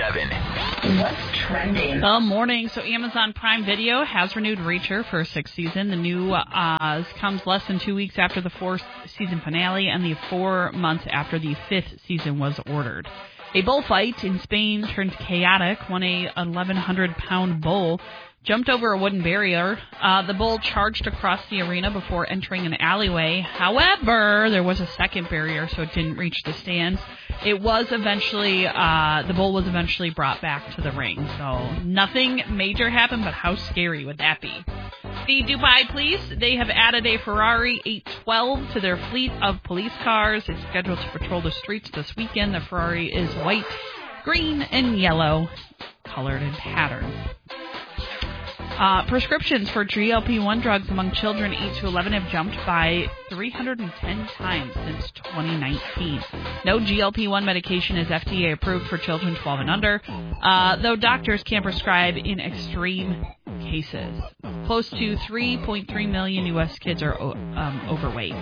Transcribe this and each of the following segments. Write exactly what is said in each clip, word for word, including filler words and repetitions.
seven. What's trending? Well, morning. So Amazon Prime Video has renewed Reacher for a sixth season. The new uh, comes less than two weeks after the fourth season finale and the four months after the fifth season was ordered. A bullfight in Spain turned chaotic when a eleven hundred pound bull jumped over a wooden barrier. Uh, the bull charged across the arena before entering an alleyway. However, there was a second barrier, so it didn't reach the stands. It was eventually, uh, the bull was eventually brought back to the ring. So nothing major happened, but how scary would that be? The Dubai police, they have added a Ferrari eight twelve to their fleet of police cars. It's scheduled to patrol the streets this weekend. The Ferrari is white, green, and yellow, colored in patterns. Uh, prescriptions for G L P one drugs among children eight to eleven have jumped by three hundred ten times since twenty nineteen. No G L P one medication is F D A approved for children twelve and under, uh, though doctors can prescribe in extreme cases. Close to three point three million U S kids are um, overweight.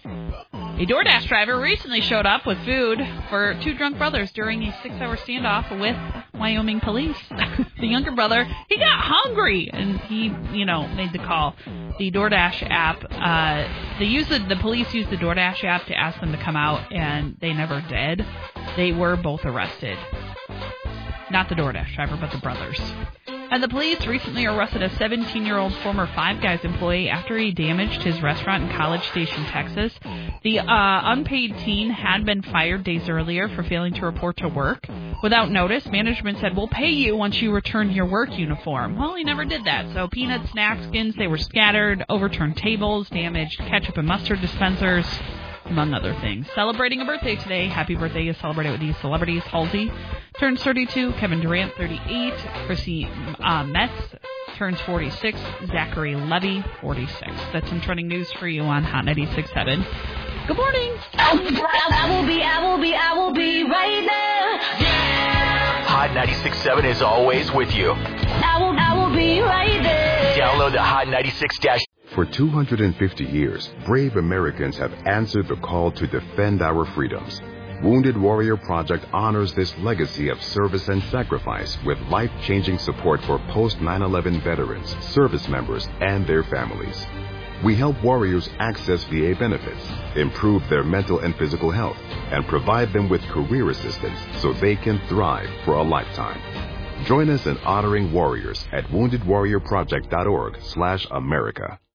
A DoorDash driver recently showed up with food for two drunk brothers during a six-hour standoff with Wyoming police. The younger brother, he got hungry, and he, you know, made the call. The DoorDash app, uh, they used the, the police used the DoorDash app to ask them to come out, and they never did. They were both arrested. Not the DoorDash driver, but the brothers. And the police recently arrested a seventeen-year-old former Five Guys employee after he damaged his restaurant in College Station, Texas. The uh, unpaid teen had been fired days earlier for failing to report to work. Without notice, management said, "We'll pay you once you return to your work uniform." Well, he never did that. So peanut snack skins, they were scattered, overturned tables, damaged ketchup and mustard dispensers, among other things. Celebrating a birthday today. Happy birthday is celebrated with these celebrities. Halsey turns thirty-two. Kevin Durant, thirty-eight. Chrissy uh, Metz turns forty-six. Zachary Levy, forty-six. That's some trending news for you on Hot ninety-six point seven. Good morning. I will be, I will be, I will be right there. Yeah. Hot ninety-six point seven is always with you. I will, I will be right there. Download the Hot ninety-six dash. For two hundred fifty years, brave Americans have answered the call to defend our freedoms. Wounded Warrior Project honors this legacy of service and sacrifice with life-changing support for post nine eleven veterans, service members, and their families. We help warriors access V A benefits, improve their mental and physical health, and provide them with career assistance so they can thrive for a lifetime. Join us in honoring warriors at wounded warrior project dot org slash America.